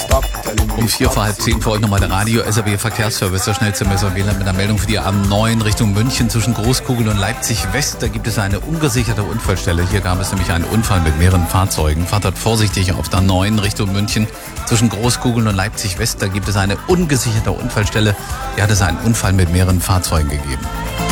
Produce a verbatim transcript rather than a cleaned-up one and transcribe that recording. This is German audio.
Um vier vor halb zehn für euch nochmal der Radio S R B Verkehrsservice, der schnellste Messer Wähler mit einer Meldung für die A neun Richtung München zwischen Großkugel und Leipzig West. Da gibt es eine ungesicherte Unfallstelle. Hier gab es nämlich einen Unfall mit mehreren Fahrzeugen. Fahrt dort vorsichtig auf der A neun Richtung München zwischen Großkugel und Leipzig West. Da gibt es eine ungesicherte Unfallstelle. Hier hat es einen Unfall mit mehreren Fahrzeugen gegeben.